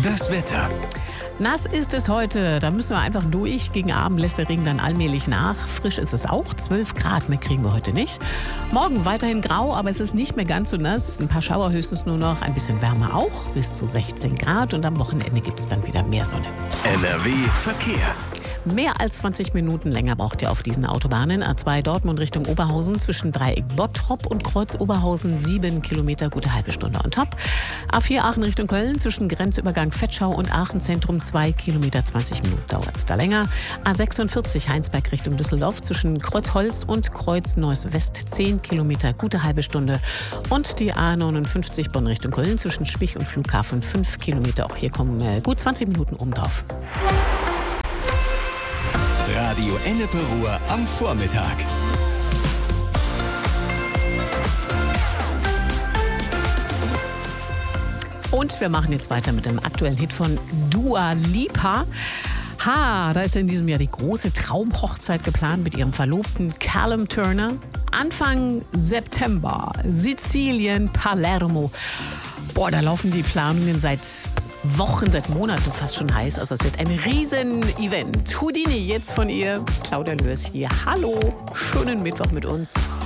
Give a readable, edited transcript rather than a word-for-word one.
Das Wetter. Nass ist es heute, da müssen wir einfach durch. Gegen Abend lässt der Regen dann allmählich nach. Frisch ist es auch, 12 Grad mehr kriegen wir heute nicht. Morgen weiterhin grau, aber es ist nicht mehr ganz so nass. Ein paar Schauer höchstens nur noch, ein bisschen Wärme auch, bis zu 16 Grad. Und am Wochenende gibt es dann wieder mehr Sonne. NRW Verkehr. Mehr als 20 Minuten länger braucht ihr auf diesen Autobahnen. A2 Dortmund Richtung Oberhausen zwischen Dreieck Bottrop und Kreuz Oberhausen 7 Kilometer, gute halbe Stunde on top. A4 Aachen Richtung Köln zwischen Grenzübergang Vetschau und Aachen Zentrum 2 Kilometer, 20 Minuten dauert es da länger. A46 Heinsberg Richtung Düsseldorf zwischen Kreuzholz und Kreuz Neuss West 10 Kilometer, gute halbe Stunde. Und die A59 Bonn Richtung Köln zwischen Spich und Flughafen 5 Kilometer. Auch hier kommen gut 20 Minuten obendrauf. Radio Ennepe Ruhr am Vormittag. Und wir machen jetzt weiter mit dem aktuellen Hit von Dua Lipa. Da ist in diesem Jahr die große Traumhochzeit geplant mit ihrem Verlobten Callum Turner. Anfang September, Sizilien, Palermo. Da laufen die Planungen seit Wochen, seit Monaten fast schon heiß. Also es wird ein Riesen-Event. Houdini jetzt von ihr. Claudia Lörs hier. Hallo, schönen Mittwoch mit uns.